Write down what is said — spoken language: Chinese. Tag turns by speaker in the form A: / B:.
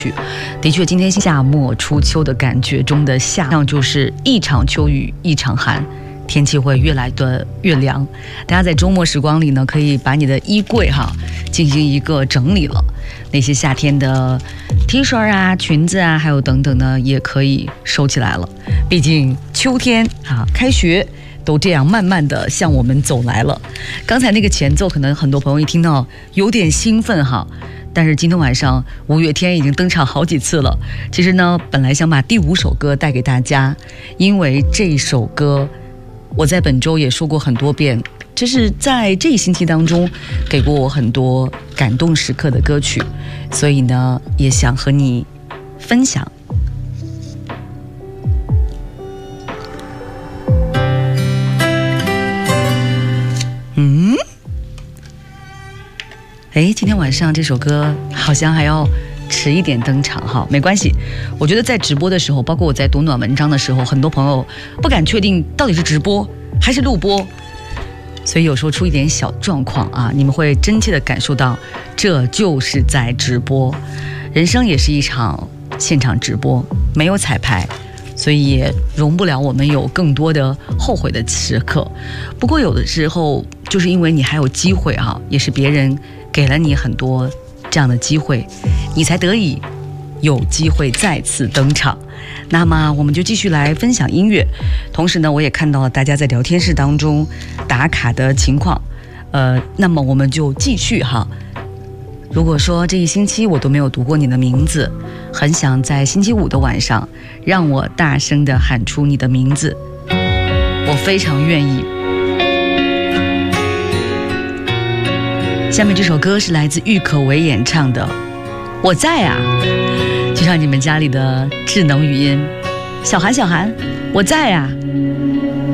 A: 的确，今天夏末初秋的感觉中的夏，就是一场秋雨一场寒，天气会越来的越凉。大家在周末时光里呢，可以把你的衣柜进行一个整理了，那些夏天的 T 恤啊、裙子啊，还有等等呢，也可以收起来了。毕竟秋天开学都这样慢慢的向我们走来了。刚才那个前奏，可能很多朋友一听到有点兴奋但是今天晚上五月天已经登场好几次了。其实呢，本来想把第5首歌带给大家，因为这首歌我在本周也说过很多遍，这是在这一星期当中给过我很多感动时刻的歌曲，所以呢，也想和你分享。今天晚上这首歌好像还要迟一点登场没关系。我觉得在直播的时候，包括我在读暖文章的时候，很多朋友不敢确定到底是直播还是录播，所以有时候出一点小状况你们会真切的感受到这就是在直播。人生也是一场现场直播，没有彩排，所以也容不了我们有更多的后悔的时刻。不过有的时候就是因为你还有机会也是别人给了你很多这样的机会，你才得以有机会再次登场。那么我们就继续来分享音乐，同时呢，我也看到了大家在聊天室当中打卡的情况。那么我们就继续如果说这一星期我都没有读过你的名字，很想在星期五的晚上让我大声地喊出你的名字，我非常愿意。下面这首歌是来自郁可唯演唱的《我在啊》，就像你们家里的智能语音，小韩，我在啊。